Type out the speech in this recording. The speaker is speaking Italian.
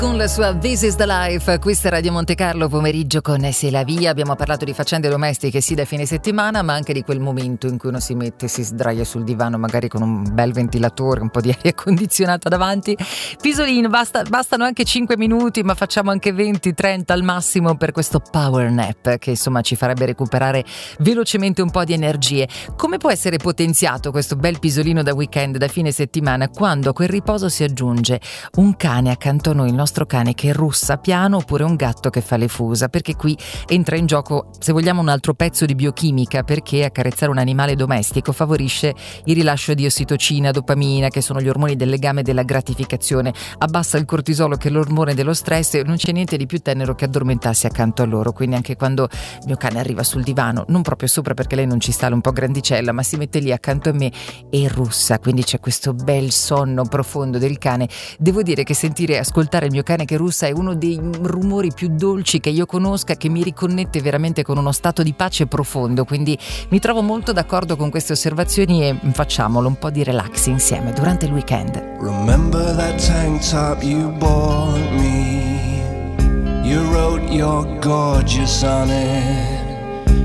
Con la sua This is the Life, questa è Radio Monte Carlo, pomeriggio con C'est la Via. Abbiamo parlato di faccende domestiche sì da fine settimana, ma anche di quel momento in cui uno si mette, si sdraia sul divano magari con un bel ventilatore, un po' di aria condizionata davanti. Pisolino, bastano anche 5 minuti, ma facciamo anche 20-30 al massimo per questo power nap che insomma ci farebbe recuperare velocemente un po' di energie. Come può essere potenziato questo bel pisolino da weekend, da fine settimana, quando a quel riposo si aggiunge un cane accanto a noi, il nostro cane che russa piano, oppure un gatto che fa le fusa? Perché qui entra in gioco, se vogliamo, un altro pezzo di biochimica, perché accarezzare un animale domestico favorisce il rilascio di ossitocina, dopamina, che sono gli ormoni del legame e della gratificazione, abbassa il cortisolo, che è l'ormone dello stress, e non c'è niente di più tenero che addormentarsi accanto a loro. Quindi anche quando il mio cane arriva sul divano, non proprio sopra perché lei non ci sta, un po' grandicella, ma si mette lì accanto a me e russa, quindi c'è questo bel sonno profondo del cane. Devo dire che sentire, ascoltare il mio cane che russa è uno dei rumori più dolci che io conosca, che mi riconnette veramente con uno stato di pace profondo, quindi mi trovo molto d'accordo con queste osservazioni e facciamolo un po' di relax insieme durante il weekend. Remember that tank top you bought me, you wrote you're gorgeous on it.